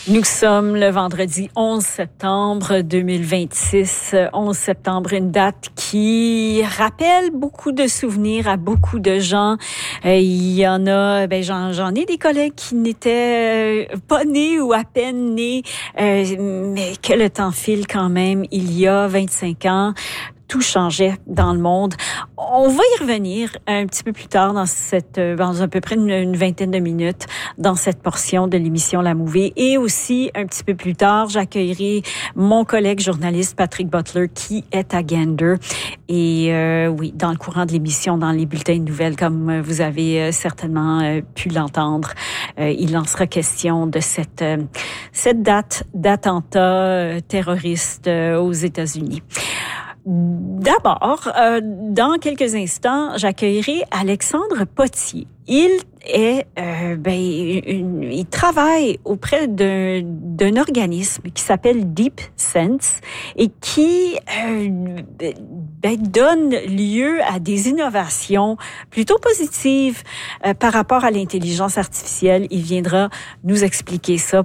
Nous sommes le vendredi 11 septembre 2026. 11 septembre, une date qui rappelle beaucoup de souvenirs à beaucoup de gens. Il y en a, j'en ai des collègues qui n'étaient pas nés ou à peine nés, mais que le temps file quand même. Il y a 25 ans, tout changeait dans le monde. On va y revenir un petit peu plus tard dans à peu près une vingtaine de minutes dans cette portion de l'émission La Mouvée. Et aussi, un petit peu plus tard, j'accueillerai mon collègue journaliste Patrick Butler qui est à Gander. Et oui, dans le courant de l'émission, dans les bulletins de nouvelles, comme vous avez certainement pu l'entendre, il en sera question de cette date d'attentat terroriste aux États-Unis. D'abord, dans quelques instants, j'accueillerai Alexandre Potier. Il travaille auprès d'un organisme qui s'appelle Deep Sense et qui donne lieu à des innovations plutôt positives par rapport à l'intelligence artificielle. Il viendra nous expliquer ça.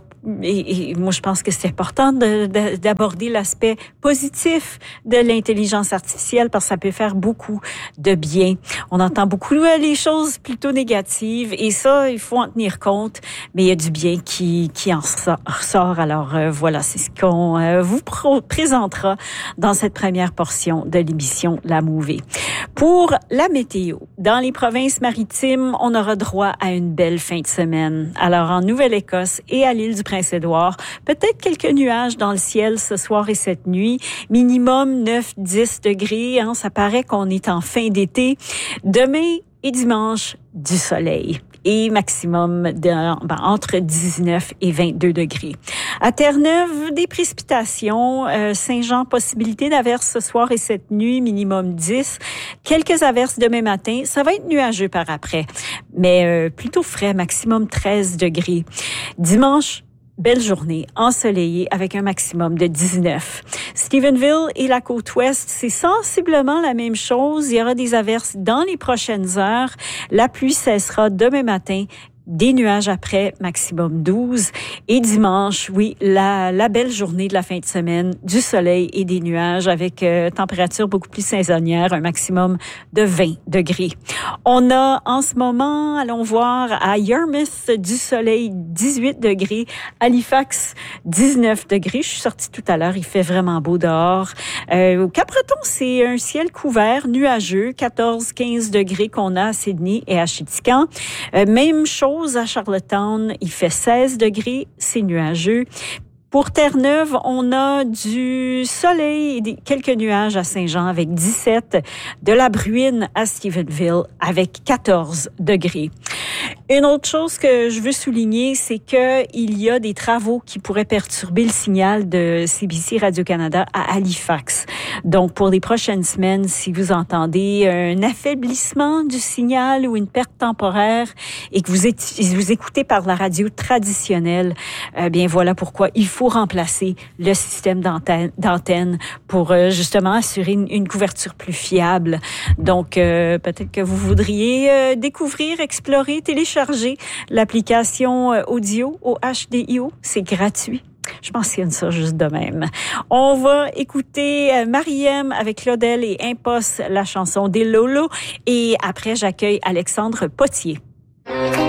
Et moi, je pense que c'est important d'aborder l'aspect positif de l'intelligence artificielle parce que ça peut faire beaucoup de bien. On entend beaucoup les choses plutôt négatives et ça, il faut en tenir compte, mais il y a du bien qui en ressort. Alors voilà, c'est ce qu'on vous présentera dans cette première portion de l'émission La Mouvée. Pour la météo, dans les provinces maritimes, on aura droit à une belle fin de semaine. Alors en Nouvelle-Écosse et à l'île du Prince-Édouard, peut-être quelques nuages dans le ciel ce soir et cette nuit, minimum 9-10 degrés, ça paraît qu'on est en fin d'été. Demain et dimanche, du soleil et maximum entre 19 et 22 degrés. À Terre-Neuve, des précipitations. Saint-Jean, possibilité d'averses ce soir et cette nuit, minimum 10. Quelques averses demain matin. Ça va être nuageux par après, mais plutôt frais, maximum 13 degrés. Dimanche, belle journée, ensoleillée avec un maximum de 19. Stephenville et la côte ouest, c'est sensiblement la même chose. Il y aura des averses dans les prochaines heures. La pluie cessera demain matin. Des nuages après, maximum 12. Et dimanche, oui, la belle journée de la fin de semaine, du soleil et des nuages avec température beaucoup plus saisonnière, un maximum de 20 degrés. On a en ce moment, allons voir, à Yarmouth, du soleil, 18 degrés. Halifax, 19 degrés. Je suis sortie tout à l'heure, il fait vraiment beau dehors. Au Cap-Breton, c'est un ciel couvert, nuageux, 14-15 degrés qu'on a à Sydney et à Chittagong. Même chose à Charlottetown, il fait 16 degrés, c'est nuageux. Pour Terre-Neuve, on a du soleil et quelques nuages à Saint-Jean avec 17, de la bruine à Stephenville avec 14 degrés. Une autre chose que je veux souligner, c'est que il y a des travaux qui pourraient perturber le signal de CBC Radio-Canada à Halifax. Donc, pour les prochaines semaines, si vous entendez un affaiblissement du signal ou une perte temporaire et que vous écoutez par la radio traditionnelle, bien voilà pourquoi il faut remplacer le système d'antenne pour justement assurer une couverture plus fiable. Donc, peut-être que vous voudriez découvrir, explorer, télécharger l'application audio au HDIO. C'est gratuit. Je mentionne ça juste de même. On va écouter Mariem avec Claudel et Impost, la chanson des Lolo. Et après, j'accueille Alexandre Potier.